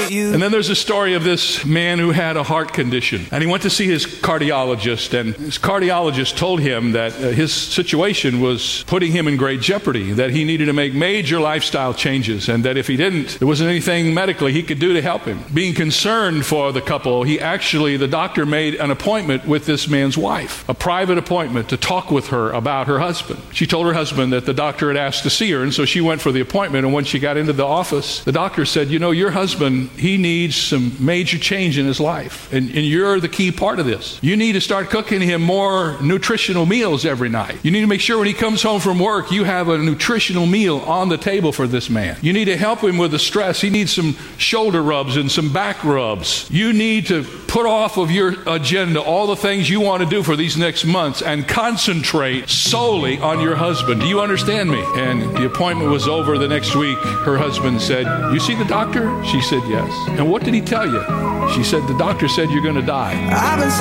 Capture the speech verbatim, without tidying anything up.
with you. And then there's a story of this man who had a heart condition. And he went to see his cardiologist. And his cardiologist told him that uh, his situation was putting him in great jeopardy, that he needed to make major lifestyle changes, and that if he didn't, there wasn't anything medically he could do to help him. Being concerned for the couple, he actually, the doctor made an appointment with this man's wife, a private appointment to talk with her about her husband. She told her husband that the doctor had asked to see her, and so she went for the appointment. And when she got into the office, the doctor said, you know, your husband, he needs some major change in his life, and, and you're the key part of this. You need to start cooking him more nutritional meals every night. You need to make sure when he comes home from work, you have a nutritional meal on the table for this man. You need to help him with the stress. He needs some shoulder rubs and some back rubs. You need to put off of your agenda all the things you want to do for these next months and concentrate solely on your husband. Do you understand me? And the appointment was over the next week. Her husband said, you see the doctor? She said, yes. And what did he tell you? She said, the doctor said you're going to die. I've been